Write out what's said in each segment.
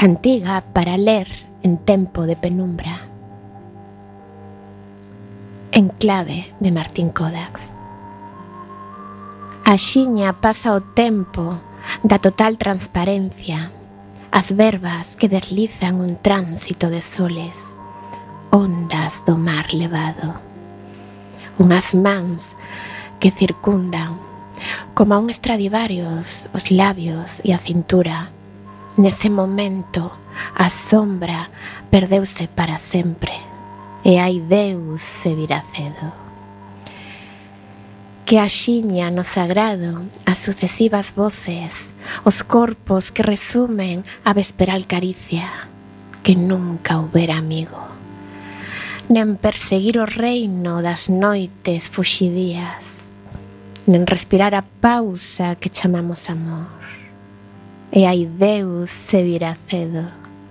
Cantiga para ler en tempo de penumbra. Enclave de Martín Codax. Axiña pasa o tempo da total transparencia, as verbas que deslizan un tránsito de soles, ondas do mar levado, unhas mans que circundan como a un Stradivarius os labios e a cintura. Nese momento a sombra perdeuse para sempre e hai Deus se virá cedo. Que axiña no sagrado as sucesivas voces, os corpos que resumen a vesperal caricia, que nunca houbera amigo, nen perseguir o reino das noites fuxidías, nen respirar a pausa que chamamos amor. E hai Deus se virá cedo.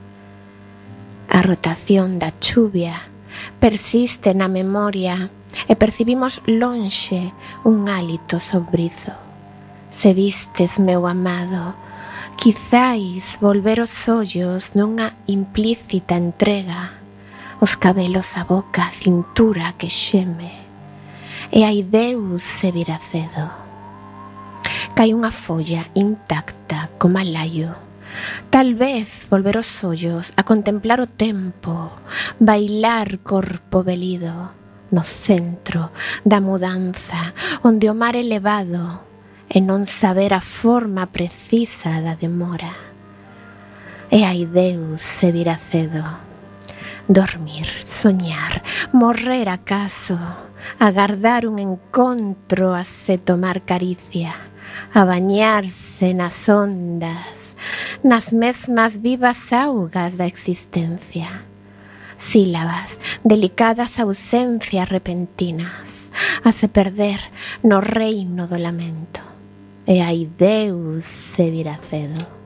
A rotación da chuvia persiste na memoria e percibimos lonxe un hálito sobrizo. Se vistes, meu amado, quizáis volver os ollos nunha implícita entrega, os cabelos a boca, a cintura que xeme. E hai Deus se virá cedo. Cai unha folla intacta como alaio. Tal vez volver os ollos a contemplar o tempo, bailar corpo velido no centro da mudanza, onde o mar elevado e non saber a forma precisa da demora. E hai Deus se virá cedo. Dormir, soñar, morrer acaso, agardar un encontro a se tomar caricia, a bañarse nas ondas, nas mesmas vivas augas da existencia. Sílabas, delicadas ausencias repentinas, a se perder no reino do lamento. E hai Deus se virá cedo.